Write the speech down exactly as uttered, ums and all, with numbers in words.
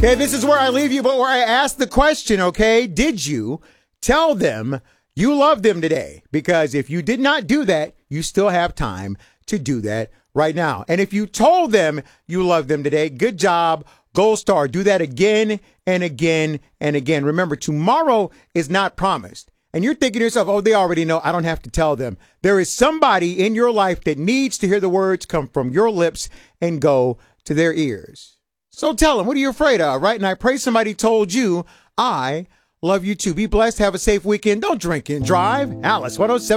Okay, this is where I leave you, but where I ask the question, okay, did you tell them you love them today? Because if you did not do that, you still have time to do that right now. And if you told them you love them today, good job, gold star. Do that again and again and again. Remember, tomorrow is not promised. And you're thinking to yourself, oh, they already know. I don't have to tell them. There is somebody in your life that needs to hear the words come from your lips and go to their ears. So tell them, what are you afraid of, right? And I pray somebody told you, I love you too. Be blessed. Have a safe weekend. Don't drink and drive. Alice, one oh seven.